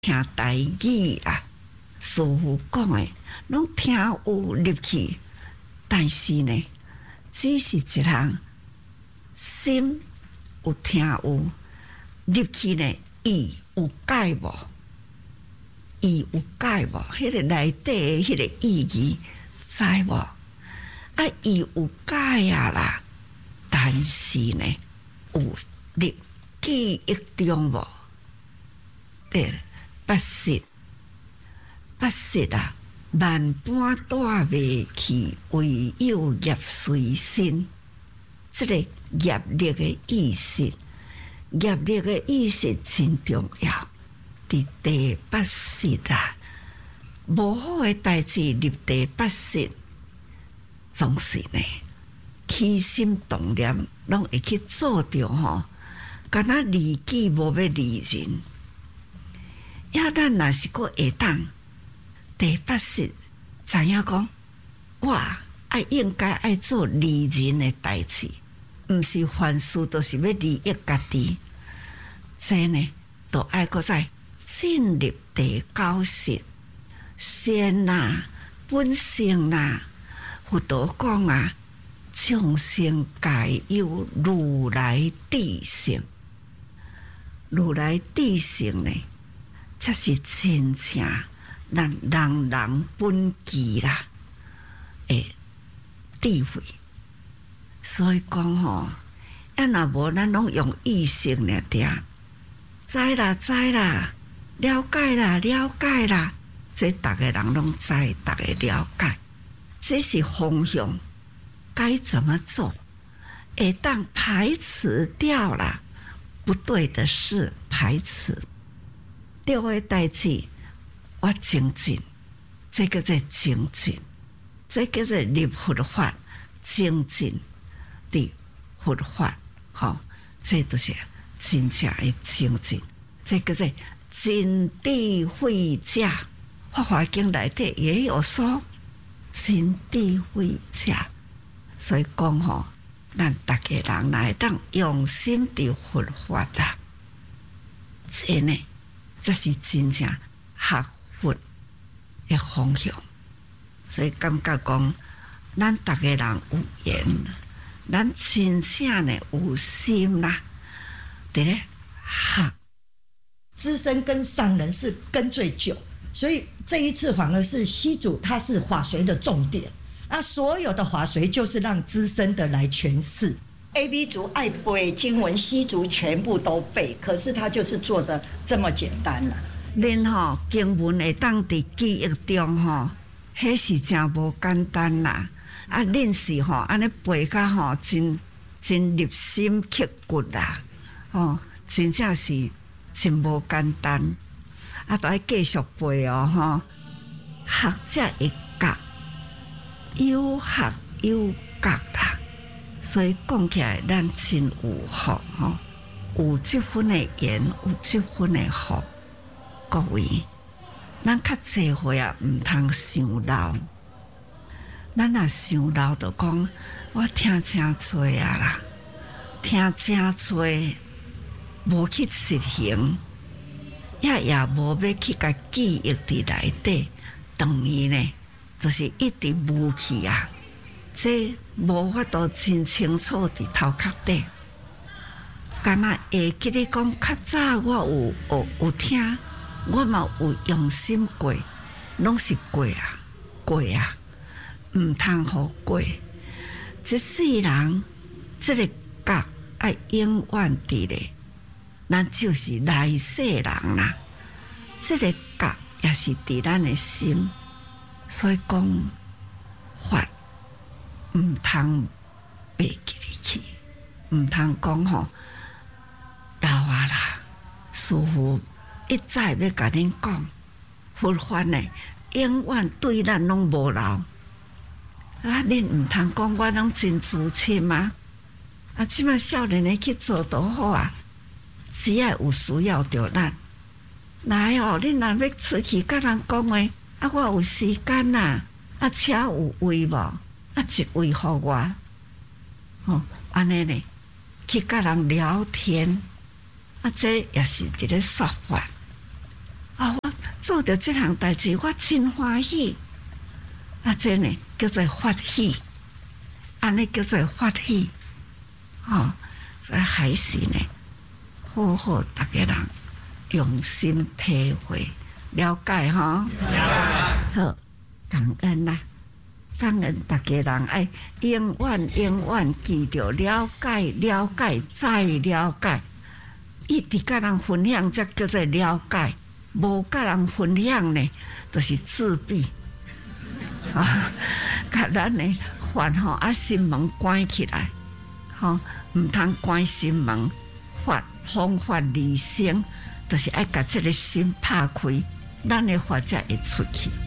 听台语啦，师父讲的，拢听有入去，但是呢，只是一项心有听有入去呢，意有解无？意有解无？迄个内底的迄个意义知无？啊，意有解啊啦，但是呢，有入记忆中无？对，不是啊，万般带袂去，唯有业随身。这个业力的意识，业力的意识真重要。伫第八识啊，无好的代志入第八识，总是呢，起心动念拢会去做着吼，敢若利己无要利人。呀，咱若是个会当第八识，知影讲，我应该爱做利人的代志，毋是凡事都是要利益家己。这呢，都爱搁再进入第九识，善啊，本性啊，佛陀讲啊，众生皆有如来智性，如来智性呢，才是真正咱人本具啦，智慧。所以讲吼，若无咱拢用意识尔定，知啦，了解啦，这逐个人拢知，逐个了解，这是方向，该怎么做？会当排斥掉啦，不对的事排斥，对的代志我精进，这个在精进，这个在入佛法精进的佛法，吼，这都是真正的精进。这个在真智慧者，《法华经》内底也有说真智慧者，所以讲吼，咱逐个人来当用心的佛法啦，这呢，这是真正学佛的方向。所以感觉讲，咱逐个人有缘，咱真正呢有心啦，对咧学。 资深跟上人是跟最久，所以这一次反而是西主他是法随的重点，那所有的法随就是让资深的来诠释。AB 族爱背经文，西族全部都背，可是他就是做的这么简单啦。 恁吼经文会当伫记忆中吼，迄是真无简单啦。啊，恁是吼安尼背甲吼真入心刻骨啦，吼，真正是。真无简单，啊，都要继续背哦，吼，学才会觉，有学有觉啦。所以讲起来，咱真有福吼，有这份的缘，有这份的福。各位，咱较济岁啊，毋通想老。咱若想老，就讲我听真多啊啦，听真多。无去实行，也无要去甲记忆伫内底，等于呢，就是一直无去啊。这无法度真清楚伫头壳底。敢若会记咧讲，较早我有听，我嘛有用心过，拢是过啊，毋通好过。这世人，这个觉爱永远伫咧。咱就是来世人啦，这个觉也是伫咱的心，所以讲法毋通背记入去，毋通讲吼老啊啦。师父一再要甲恁讲，佛法呢永远对咱拢无老。啊，恁毋通讲我拢真自信吗？啊，即摆少年的去做多好啊！只要有需要着咱来哦，恁若要出去甲人讲话，啊，我有时间啦，啊，车有位无？啊，一位互我，哦，安尼呢，去甲人聊天，啊，这也是伫咧说法。 做着这项代志，我真欢喜。啊，这呢叫做发喜，安尼叫做发喜。所以还是呢，好好大家人用心体会、了解哈。好，感恩啦，感恩大家人爱永远记着了解、了解再了解，一直甲人分享，才叫做了解；无甲人分享呢，就是自闭。甲咱的法心门关起来，唔通关心门，方法理性，就是爱甲这个心拍开，咱的法才会出去。